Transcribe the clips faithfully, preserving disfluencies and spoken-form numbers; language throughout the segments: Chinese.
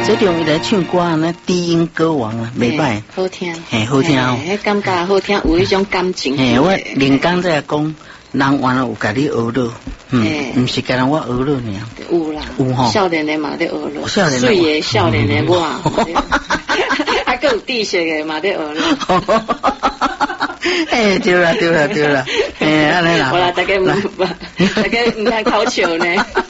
这种伊来唱歌啊，那低音歌王啊，袂歹， 好听， 嘿，好听哦， 迄感觉好听，有一种感情。 嘿，我连刚在讲，人原来有甲你学了，嗯，毋是干我学了呢， 有啦， 有吼， 少年的嘛在学了， 少年的， 水的少年的我，还佫有知识的嘛在学了。 哎，对啦对啦对啦，哎，安尼啦， 好啦，大家唔，大家唔太偷笑呢。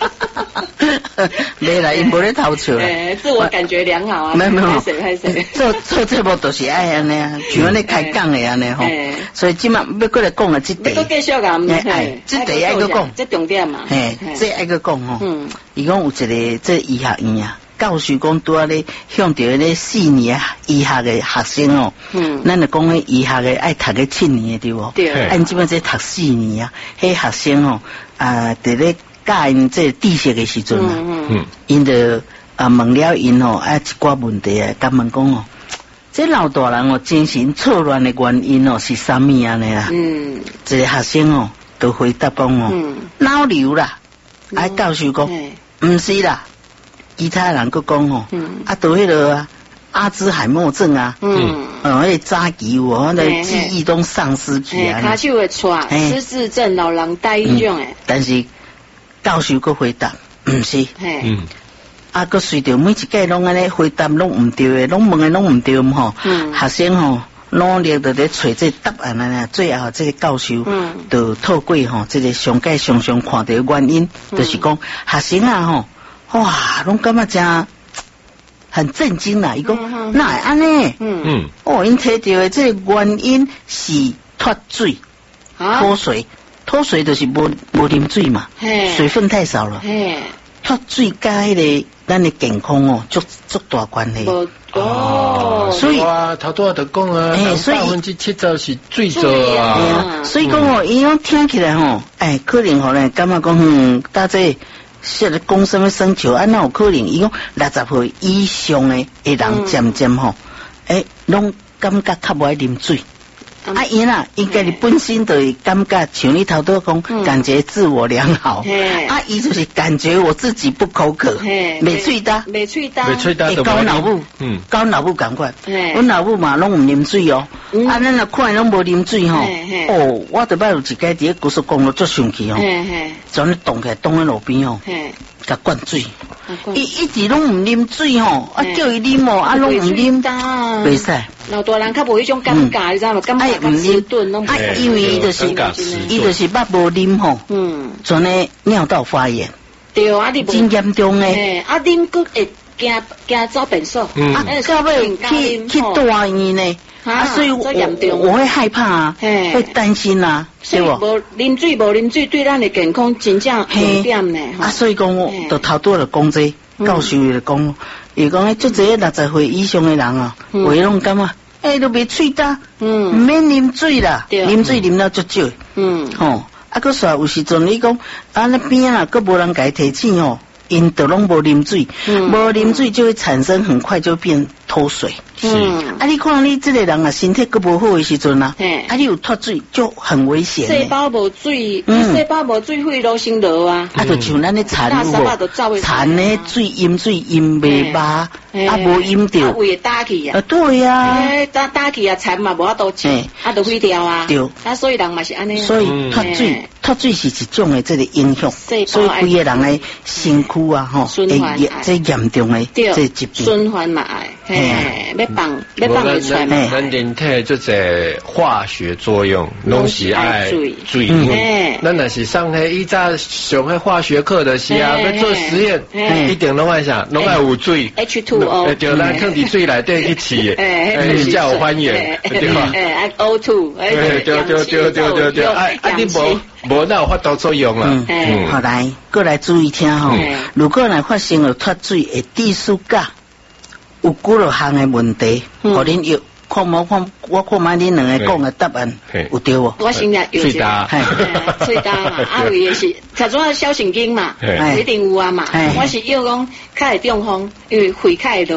没啦，伊无咧偷笑。 哎，自我感觉良好啊。 没没有， 做做节目都是爱安尼啊，像安尼开讲的安尼吼。所以今晚要过来讲啊，这题。 要继续讲， 哎，这题爱个讲， 这重点嘛。 嘿，这爱个讲吼。嗯。伊讲有一个这医学院啊，教授讲拄啊咧向着咧四年啊医学的学生哦。嗯。咱就讲咧医学的爱读个七年的对无？对。按即摆这读四年啊，迄学生哦啊，伫咧。教因这知识的时阵啊，嗯，因就啊问了因哦，啊一寡问题啊，甲问讲哦，这老大人哦精神错乱的原因哦是啥物安尼啦？嗯，一个学生哦都回答讲哦，嗯，脑瘤啦，啊教授讲，毋是啦，其他人佫讲哦，嗯，啊都迄个啊阿兹海默症啊，嗯，哦，迄早期哦，那记忆都丧失去啊， 骹手会喘，失智症老人带迄种诶， 但是。教授佫回答，毋是，嗯，啊，佫随着每一届拢安尼回答拢毋对诶，拢问诶拢毋对吼，嗯，学生吼努力伫咧找这答案啊，最后这个教授，嗯，就透过吼这个上届常常看到原因，嗯、就是讲学生啊吼，哇，拢感觉真很震惊啦，伊讲哪会安尼？嗯嗯，哦，因摕到诶这个原因是脱水，脱水。脱水就是无无啉水嘛，水分太少了。脱水甲迄个咱的健康哦，足足大关系。 哦，所以啊，头拄仔就讲啊，百分之七十是水做啊。 所以讲哦，伊讲听起来吼，哎，可能吼咧，感觉讲嗯，大这说讲什么生球，啊，那有可能伊讲六十岁以上的的人渐渐吼，哎，拢感觉较无爱啉水。啊，因啊，因家己本身就会感觉像你头拄讲，感觉自我良好。啊，伊就是感觉我自己不口渴，袂喙焦， 袂喙焦， 袂喙焦， 会交老母，嗯，交老母共款。阮老母嘛拢毋啉水哦，啊，咱若看拢无啉水吼，哦，我就捌有一届伫咧高速公路足生气哦，将你冻起来冻喺路边哦，甲灌水，伊一直拢毋啉水吼，啊叫伊啉哦，啊拢毋啉，袂使。 老大人较无迄种感觉，你知道吗？感觉较迟钝，拢啊，因为伊就是伊就是捌无啉吼，嗯，全咧尿道发炎， 对啊，你真严重诶， 啊，啉佫会惊惊走便所， 啊，到尾去去大医院呢，啊，所以我我会害怕啊，会担心啊， 对不？无啉水无啉水对咱的健康真正重点呢， 啊，所以讲我就头拄就讲这，教授就讲，伊讲诶，足侪六十岁以上诶人啊，话拢感觉。哎，都袂喙焦，嗯，唔免啉水啦，啉水啉了足少，嗯，吼，啊，佮煞有时阵你讲啊，那边啊，佮无人家提醒哦，因都拢无啉水，无啉水就会产生很快就变脱水，嗯，啊，你看你这个人啊，身体佮无好的时阵啊，啊，你有脱水就很危险， 细胞无水，嗯，细胞无水会落先落啊， 啊，就像咱咧产无，产咧水饮水饮袂饱。啊，无饮着， 啊，胃打去啊， 啊，对呀， 诶，打打去啊，馋嘛，无法度吃，啊，就废掉啊，对，啊，所以人嘛是安尼， 所以脱水，脱水是一种的这个影响，所以规个人的身躯啊，吼，会这严重的这疾病， 循环嘛爱，嘿，要放，要放会出来嘛， 咱人体这个化学作用，拢是爱水，咱若是上迄以前上迄化学课的是啊，要做实验，一定拢爱啥，拢爱有水 H 二 O， 就咱放伫水内底去试，诶，才有反应，对吧？ 诶 ，O 二， 对对对对对对对，啊啊，你无无那有发导作用啦。 嗯，好来，过来注意听吼，如果来发生了脱水的低数价，有几落项的问题，互恁有。看无看，我看买恁两个讲的答案有对无？ 我先来有答，最大嘛，啊有也是，假装小神经嘛，一定有啊嘛。我是要讲较会中风，因为肺较会落，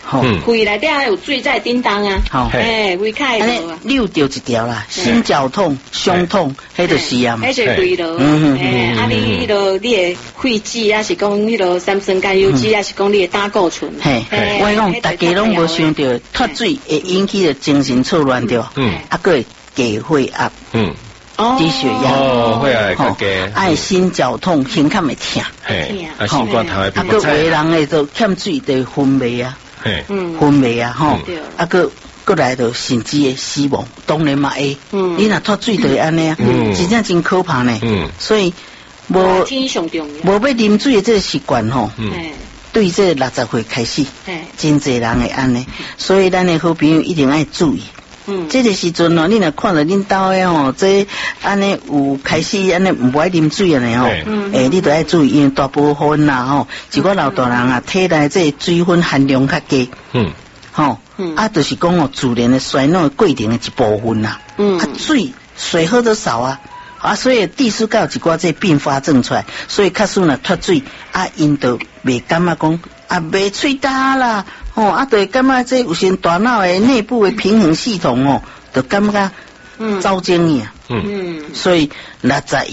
吼， 肺内底还有水在叮当啊，吼，哎，胃开了， 你有着一条啦，心绞痛、胸痛，迄就是啊， 迄是肺咯，嗯嗯，啊你迄个你的肺脂啊是讲迄个三酸甘油脂啊是讲你的胆固醇， 嘿，我讲大家拢无想到脱水会引起的精神错乱对，嗯，啊个低血压，嗯。低血压哦，会啊，个个爱心绞痛，心坎会痛， 嘿，啊心肝头会啊个有人诶就欠水就昏迷啊，嘿，昏迷啊吼，啊个过来就甚至会死亡，当然嘛会，嗯，你若脱水就会安尼啊，嗯，真正真可怕呢，嗯，所以无天上重要，无要啉水诶这个习惯吼，嗯，对这六十岁开始，真侪人会安尼，所以咱诶好朋友一定要注意。嗯，这个时阵哦，你若看到恁兜诶吼，这安尼有开始安尼唔爱啉水安尼吼，诶，你都要注意，因为大部分啦吼，一个老大人啊，体内这水分含量较低，嗯，吼，啊，就是讲哦，自然的衰老过程的一部分啦，嗯，啊，水水喝得少啊，啊，所以地势高一寡这并发症出来，所以较使若脱水啊，因都袂感觉讲啊，袂喙焦啦。哦，啊，对，感觉这有些大脑的内部的平衡系统哦，就感觉嗯，糟精呀，嗯，所以六十